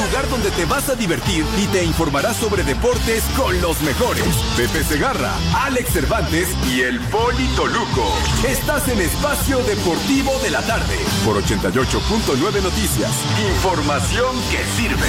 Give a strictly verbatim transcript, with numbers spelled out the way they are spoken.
lugar donde te vas a divertir y te informarás sobre deportes con los mejores. Pepe Segarra, Alex Cervantes y el Poli Toluco. Estás en Espacio Deportivo de la Tarde por ochenta y ocho punto nueve Noticias. Información que sirve.